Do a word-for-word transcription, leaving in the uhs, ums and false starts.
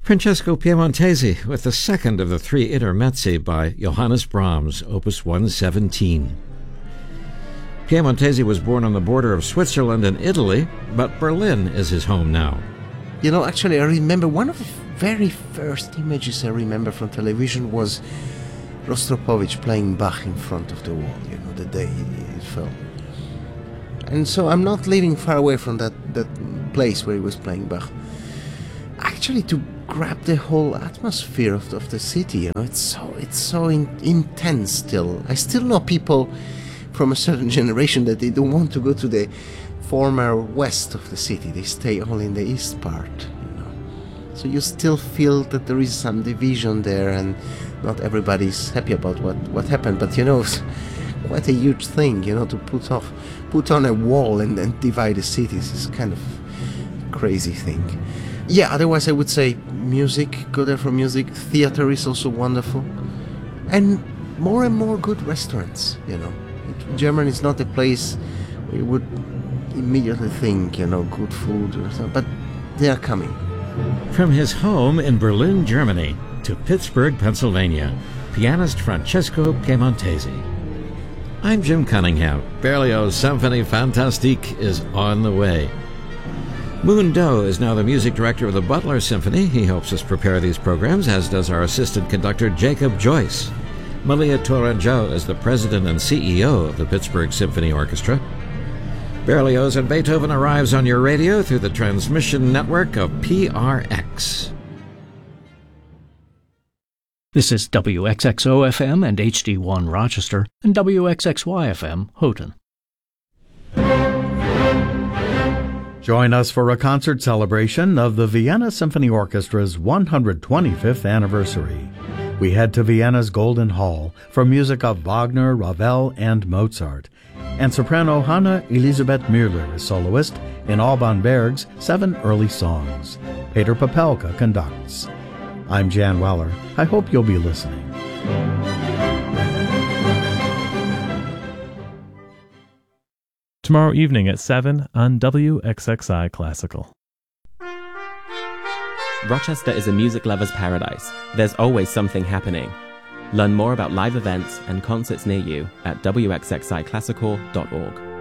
Francesco Piemontesi with the second of the three intermezzi by Johannes Brahms, Opus one seventeen. Piemontesi was born on the border of Switzerland and Italy, but Berlin is his home now. You know, actually, I remember one of the very first images I remember from television was Rostropovich playing Bach in front of the wall, you know, the day it fell. And so I'm not living far away from that, that place where he was playing Bach. Actually, to grab the whole atmosphere of the, of the city, you know, it's so it's so in, intense still. I still know people from a certain generation that they don't want to go to the former west of the city. They stay all in the east part, you know. So you still feel that there is some division there, and not everybody's happy about what, what happened. But you know, it's quite a huge thing, you know, to put off, put on a wall and then divide the cities. It's kind of a crazy thing. Yeah, otherwise I would say music, go there for music. Theater is also wonderful. And more and more good restaurants, you know. Germany is not a place where you would immediately think, you know, good food or something, but they are coming. From his home in Berlin, Germany, to Pittsburgh, Pennsylvania, pianist Francesco Piemontesi. I'm Jim Cunningham. Berlioz' Symphonie Fantastique is on the way. Moon Do is now the music director of the Butler Symphony. He helps us prepare these programs, as does our assistant conductor, Jacob Joyce. Malia Tourangeau is the president and C E O of the Pittsburgh Symphony Orchestra. Berlioz and Beethoven arrives on your radio through the transmission network of P R X. This is W X X O F M and H D one Rochester and W X X Y F M Houghton. Join us for a concert celebration of the Vienna Symphony Orchestra's one hundred twenty-fifth anniversary. We head to Vienna's Golden Hall for music of Wagner, Ravel, and Mozart. And soprano Hanna Elisabeth Müller is soloist in Alban Berg's Seven Early Songs. Peter Popelka conducts. I'm Jan Weller. I hope you'll be listening. Tomorrow evening at seven on W X X I Classical. Rochester is a music lover's paradise. There's always something happening. Learn more about live events and concerts near you at W X X I classical dot org.